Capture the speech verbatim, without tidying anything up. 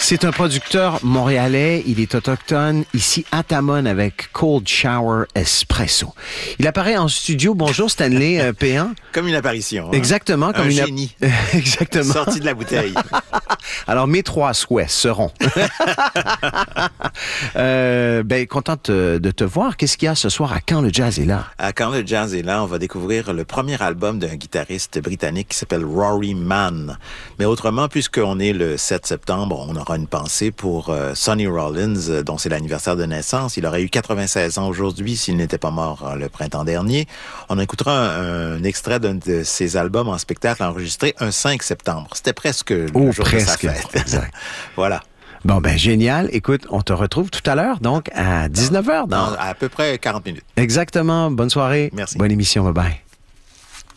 C'est un producteur montréalais. Il est autochtone, ici à Tamon avec Cold Shower Espresso. Il apparaît en studio. Bonjour Stanley euh, Péan. Comme une apparition. Hein? Exactement. Comme un une génie. Exactement. Sorti de la bouteille. Alors, mes trois souhaits seront... euh, ben, contente de te voir. Qu'est-ce qu'il y a ce soir à Quand le Jazz est là? À Quand le Jazz est là, on va découvrir le premier album d'un guitariste britannique qui s'appelle Rory Mann. Mais autrement, puisqu'on est le sept septembre, on aura une pensée pour euh, Sonny Rollins, euh, dont c'est l'anniversaire de naissance. Il aurait eu quatre-vingt-seize ans aujourd'hui s'il n'était pas mort euh, le printemps dernier. On écoutera un, un extrait d'un de ses albums en spectacle enregistré un cinq septembre. C'était presque le oh, jour presque. de sa fête. Exact. Voilà. Bon, ben génial. Écoute, on te retrouve tout à l'heure, donc à dix-neuf heures. Dans, dans à peu près quarante minutes. Exactement. Bonne soirée. Merci. Bonne émission. Bye-bye.